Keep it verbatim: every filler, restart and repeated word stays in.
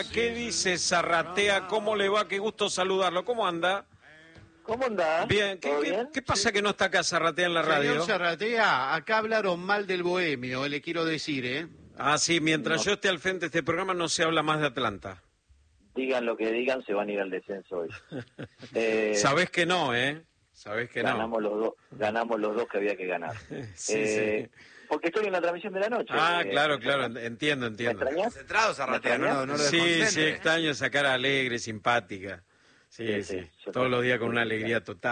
¿Qué dice Zarratea? ¿Cómo le va? Qué gusto saludarlo. ¿Cómo anda? ¿Cómo andás? Bien. ¿Qué, ¿Todo qué, bien? qué pasa que no está acá Zarratea en la radio? Señor Zarratea, acá hablaron mal del bohemio, le quiero decir, ¿eh? Ah, sí, mientras No. yo esté al frente de este programa no se habla más de Atlanta. Digan lo que digan, se van a ir al descenso hoy. Eh, Sabés que no, ¿eh? Sabés que ganamos no. los dos, ganamos los dos que había que ganar. Sí, Eh, sí. Porque estoy en la transmisión de la noche. Ah, eh, claro, claro, entiendo, ¿Me entiendo. extrañás? Concentrado, Zarratea, ¿Me no, no, no lo Sí, sí, desconcentre. extraño esa cara alegre, simpática. Sí, Sí, sí, sí, yo todos los días con también. una alegría total.